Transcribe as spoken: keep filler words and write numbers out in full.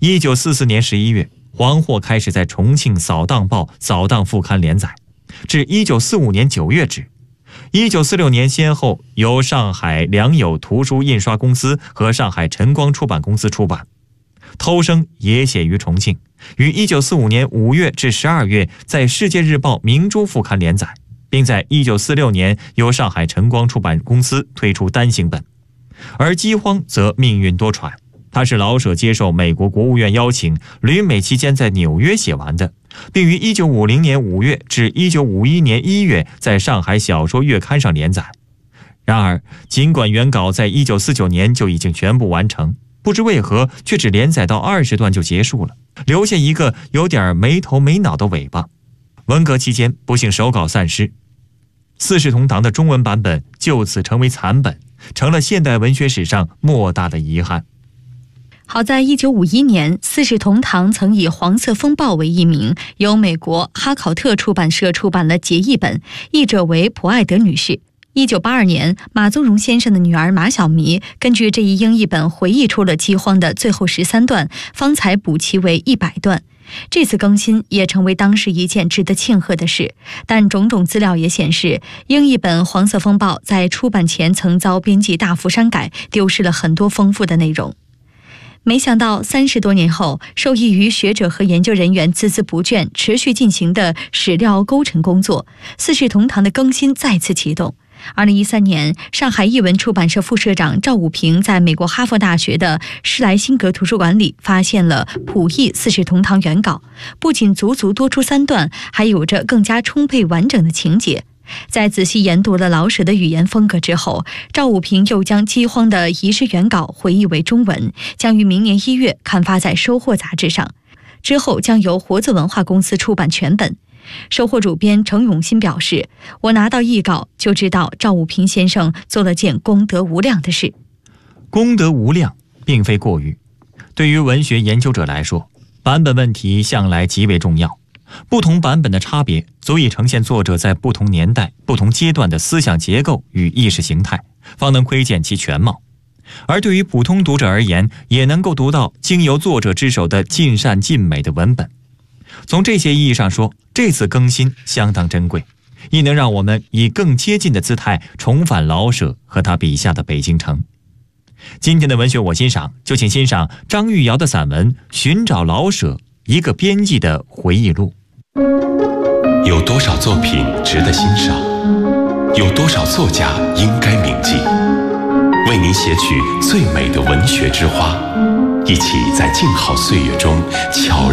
一九四四年十一月，黄祸开始在重庆扫荡报扫荡副刊连载，至一九四五年九月止。一九四六年先后由上海良友图书印刷公司和上海晨光出版公司出版。偷生也写于重庆，于一九四五年五月至十二月在《世界日报》明珠副刊连载，并在一九四六年由上海晨光出版公司推出单行本。而饥荒则命运多舛，它是老舍接受美国国务院邀请，旅美期间在纽约写完的，并于一九五零年五月至一九五一年一月在上海小说月刊上连载。然而，尽管原稿在一九四九年就已经全部完成，不知为何却只连载到二十段就结束了，留下一个有点没头没脑的尾巴。文革期间不幸手稿散失，四世同堂的中文版本就此成为残本，成了现代文学史上莫大的遗憾。 好在一九五一年，四世同堂曾以《黄色风暴》为译名，由美国哈考特出版社出版了结译本，译者为普爱德女士。一九八二年，马宗荣先生的女儿马小迷根据这一英译本回忆出了饥荒的最后十三段，方才补其为一百段。这次更新也成为当时一件值得庆贺的事，但种种资料也显示，英译本《黄色风暴》在出版前曾遭编辑大幅删改，丢失了很多丰富的内容。没想到三十多年后，受益于学者和研究人员孜孜不倦持续进行的史料勾陈工作，四世同堂的更新再次启动。二零一三年，上海译文出版社副社长赵武平在美国哈佛大学的施莱辛格图书馆里发现了普译四世同堂原稿，不仅足足多出三段，还有着更加充沛完整的情节。在仔细研读了老舍的语言风格之后，赵武平又将饥荒的遗失原稿回译为中文，将于明年一月刊发在《收获》杂志上，之后将由活字文化公司出版全本。收获主编程永新表示，我拿到译稿就知道赵武平先生做了件功德无量的事。 功德无量并非过誉，对于文学研究者来说，版本问题向来极为重要。不同版本的差别足以呈现作者在不同年代不同阶段的思想结构与意识形态，方能窥见其全貌。而对于普通读者而言，也能够读到经由作者之手的尽善尽美的文本。从这些意义上说，这次更新相当珍贵，亦能让我们以更接近的姿态重返老舍和他笔下的北京城。今天的文学我欣赏，就请欣赏张玉瑶的散文《寻找老舍：一个编辑的回忆录》。 有多少作品值得欣赏？有多少作家应该铭记？为您写取最美的文学之花，一起在静好岁月中悄然